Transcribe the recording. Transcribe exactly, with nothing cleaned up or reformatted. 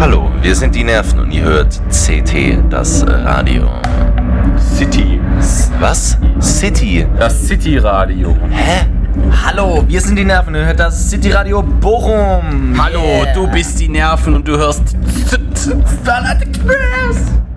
Hallo, wir sind die Nerven und ihr hört C T, das Radio. City. Was? City? Das City-Radio. Hä? Hallo, wir sind die Nerven und ihr hört das City-Radio Bochum. Hallo, Yeah. du bist die Nerven und du hörst Starlight Express.